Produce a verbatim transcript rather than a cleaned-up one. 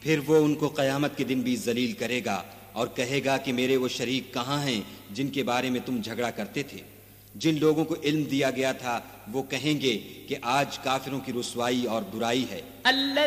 फिर वो उनको क़यामत के दिन भी जलील करेगा और कहेगा कि मेरे वो शरीक कहाँ हैं जिनके बारे में तुम झगड़ा करते थे। जिन लोगों को इल्म दिया गया था वो कहेंगे कि आज काफिरों की रुसवाई और बुराई है।